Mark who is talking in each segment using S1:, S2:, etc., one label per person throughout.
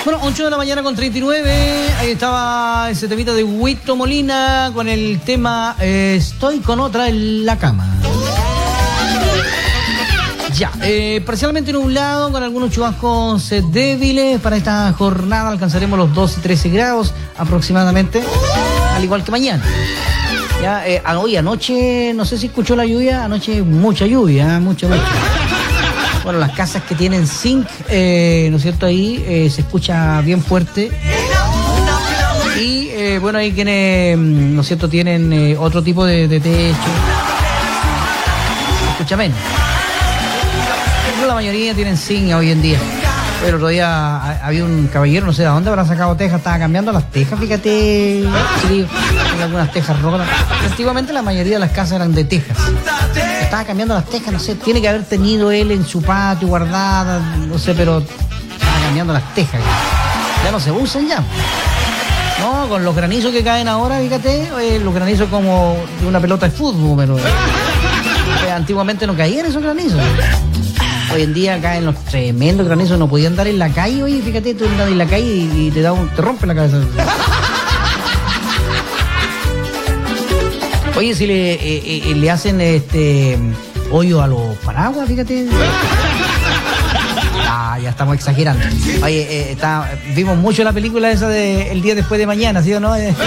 S1: Bueno, 8 de la mañana con 39. Ahí estaba ese temita de Huito Molina con el tema Estoy con otra en la cama. Ya, parcialmente nublado con algunos chubascos débiles. Para esta jornada alcanzaremos los 12-13 grados aproximadamente, al igual que mañana. Ya, hoy anoche, no sé si escuchó la lluvia, anoche mucha lluvia, mucha. Bueno, las casas que tienen zinc, ¿no es cierto? Ahí se escucha bien fuerte. Y bueno, hay quienes, ¿no es cierto?, tienen otro tipo de techo. Se escucha menos. Pero la mayoría tienen zinc hoy en día. El otro día había un caballero, no sé de dónde habrá sacado tejas, estaba cambiando las tejas, fíjate, sí, algunas tejas rojas. Antiguamente la mayoría de las casas eran de tejas. Estaba cambiando las tejas, no sé, tiene que haber tenido él en su patio guardadas, no sé, pero estaba cambiando las tejas. Ya no se usan ya. No, con los granizos que caen ahora, fíjate, los granizos como de una pelota de fútbol, pero antiguamente no caían esos granizos. Hoy en día caen los tremendos granizos, no podían andar en la calle, oye, fíjate, tú andas en la calle y te rompe la cabeza. Oye, si le hacen hoyo a los paraguas, fíjate. Ya estamos exagerando. Oye, vimos mucho la película esa de El día después de mañana, ¿sí o no? El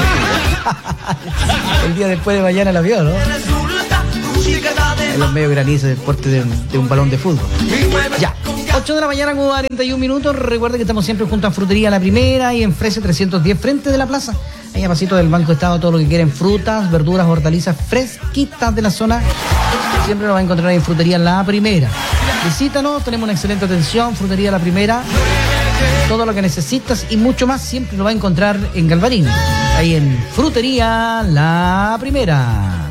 S1: día después de mañana la vio, ¿no? En los medios granizos del porte de un balón de fútbol. Ya, 8 de la mañana con 41 minutos. Recuerden que estamos siempre junto a Frutería La Primera y en Frese 310 frente de la plaza. Ahí a pasito del Banco Estado, todo lo que quieren, frutas, verduras, hortalizas fresquitas de la zona. Siempre nos va a encontrar en Frutería La Primera. Visítanos, tenemos una excelente atención, Frutería La Primera. Todo lo que necesitas y mucho más siempre lo va a encontrar en Galvarín. Ahí en Frutería La Primera.